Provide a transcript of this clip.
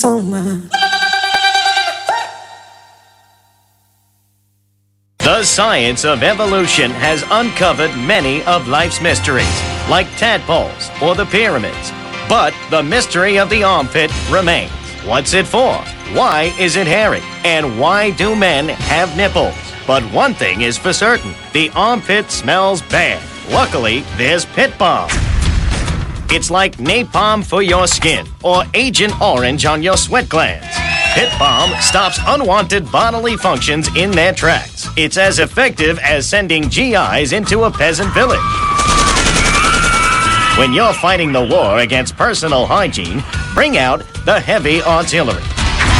The science of evolution has uncovered many of life's mysteries, like tadpoles or the pyramids. But the mystery of the armpit remains. What's it for? Why is it hairy? And why do men have nipples? But one thing is for certain, the armpit smells bad. Luckily, there's Pit Balm. It's like napalm for your skin or Agent Orange on your sweat glands. Pit Balm stops unwanted bodily functions in their tracks. It's as effective as sending GIs into a peasant village. When you're fighting the war against personal hygiene, bring out the heavy artillery.